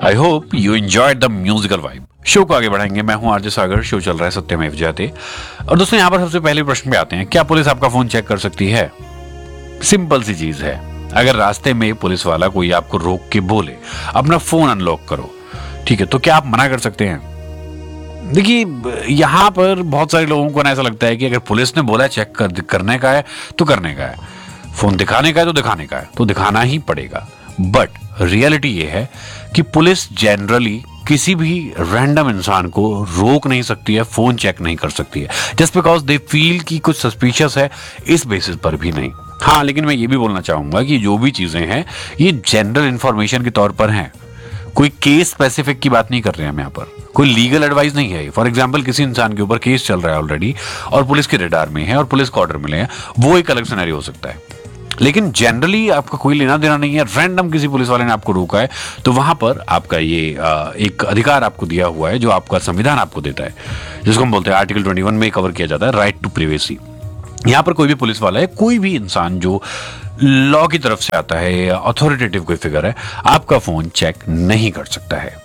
I hope you enjoyed the musical vibe. Show को आगे बढ़ाएंगे। मैं हूं आरजे सागर। शो चल रहा है सत्यमेव जयते। और दोस्तों यहां पर सबसे पहले प्रश्न पे आते हैं, क्या पुलिस आपका फोन चेक कर सकती है? सिंपल सी चीज है, अगर रास्ते में पुलिस वाला कोई आपको रोक के बोले अपना फोन अनलॉक करो, ठीक है, तो क्या आप मना कर सकते हैं? देखिए, यहां पर बहुत सारे लोगों को ऐसा लगता है कि अगर पुलिस ने बोला चेक करने का है तो करने का है, फोन दिखाने का है तो दिखाने का है, तो दिखाना ही पड़ेगा। बट रियलिटी ये है कि पुलिस जनरली किसी भी रैंडम इंसान को रोक नहीं सकती है, फोन चेक नहीं कर सकती है, जस्ट बिकॉज दे फील कि कुछ सस्पिशियस है, इस बेसिस पर भी नहीं। हाँ, लेकिन मैं ये भी बोलना चाहूंगा कि जो भी चीजें हैं ये जनरल इंफॉर्मेशन के तौर पर हैं, कोई केस स्पेसिफिक की बात नहीं कर रहे हैं हम यहाँ पर, कोई लीगल एडवाइस नहीं है। फॉर एग्जाम्पल, किसी इंसान के ऊपर केस चल रहा है ऑलरेडी और पुलिस के रडार में है और पुलिस को ऑर्डर मिले हैं, वो एक अलग सिनेरियो हो सकता है। लेकिन जनरली आपका कोई लेना देना नहीं है, रैंडम किसी पुलिस वाले ने आपको रोका है, तो वहां पर आपका ये एक अधिकार आपको दिया हुआ है जो आपका संविधान आपको देता है, जिसको हम बोलते हैं आर्टिकल 21 में कवर किया जाता है, राइट टू प्राइवेसी। यहां पर कोई भी पुलिस वाला है, कोई भी इंसान जो लॉ की तरफ से आता है या अथॉरिटेटिव कोई फिगर है, आपका फोन चेक नहीं कर सकता है।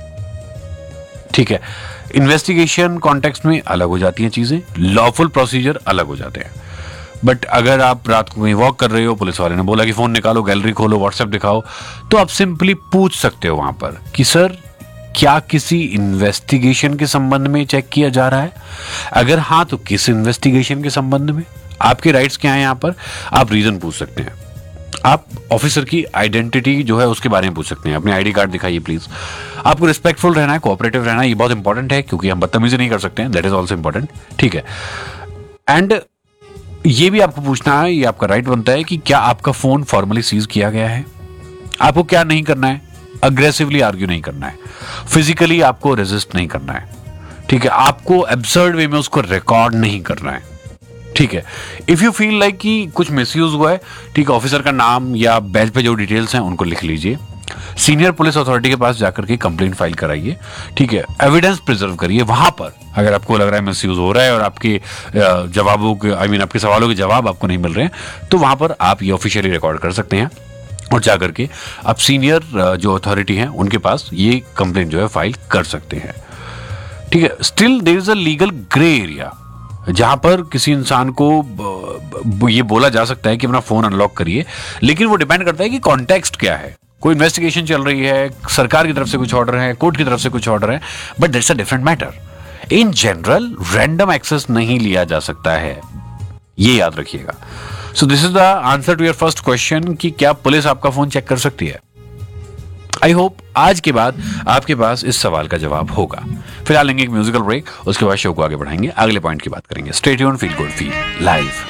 ठीक है, इन्वेस्टिगेशन कॉन्टेक्स्ट में अलग हो जाती हैं चीजें, लॉफुल प्रोसीजर अलग हो जाते हैं। बट अगर आप रात को कहीं वॉक कर रहे हो, पुलिस वाले ने बोला कि फोन निकालो, गैलरी खोलो, व्हाट्सएप दिखाओ, तो आप सिंपली पूछ सकते हो वहां पर कि सर क्या किसी इन्वेस्टिगेशन के संबंध में चेक किया जा रहा है? अगर हाँ, तो किस इन्वेस्टिगेशन के संबंध में? आपके राइट्स क्या है? यहां पर आप रीजन पूछ सकते हैं, आप ऑफिसर की आइडेंटिटी जो है उसके बारे में पूछ सकते हैं, अपनी आईडी कार्ड दिखाइए प्लीज। आपको रिस्पेक्टफुल रहना है, कोऑपरेटिव रहना है, ये बहुत इंपॉर्टेंट है क्योंकि हम बदतमीजी नहीं कर सकते हैं, दैट इज ऑल्सो इंपॉर्टेंट। ठीक है, एंड ये भी आपको पूछना है, ये आपका राइट बनता है कि क्या आपका फोन फॉर्मली सीज किया गया है। आपको क्या नहीं करना है? अग्रेसिवली आर्ग्यू नहीं करना है, फिजिकली आपको रेजिस्ट नहीं करना है, ठीक है, आपको एब्सर्ड वे में उसको रिकॉर्ड नहीं करना है। ठीक है, इफ यू फील लाइक कि कुछ मिसयूज हुआ है, ठीक है, ऑफिसर का नाम या बैच पे जो डिटेल्स हैं उनको लिख लीजिए, सीनियर पुलिस अथॉरिटी के पास जाकर के कंप्लेंट फाइल कराइए, ठीक है, एविडेंस प्रिजर्व करिए। वहां पर अगर आपको लग रहा है मिसयूज हो रहा है और आपके जवाबों के आपके सवालों के जवाब आपको नहीं मिल रहे हैं, तो वहां पर आप ये ऑफिशियली रिकॉर्ड कर सकते हैं और जाकर के आप सीनियर जो अथॉरिटी है उनके पास ये कंप्लेंट जो है फाइल कर सकते हैं। ठीक है, still there is a legal grey area जहां पर किसी इंसान को ये बोला जा सकता है कि अपना फोन अनलॉक करिए, लेकिन वो डिपेंड करता है कि कॉन्टेक्स्ट क्या है। कोई इन्वेस्टिगेशन चल रही है, सरकार की तरफ से कुछ ऑर्डर है, कोर्ट की तरफ से कुछ ऑर्डर है, but that's a different matter. In general random access नहीं लिया जा सकता है, ये याद रखिएगा। So this is the answer to your first question कि क्या पुलिस आपका फोन चेक कर सकती है। आई होप आज के बाद आपके पास इस सवाल का जवाब होगा। फिलहाल लेंगे एक म्यूजिकल ब्रेक, उसके बाद शो को आगे बढ़ाएंगे, अगले पॉइंट की बात करेंगे। Stay tuned, feel good, feel live.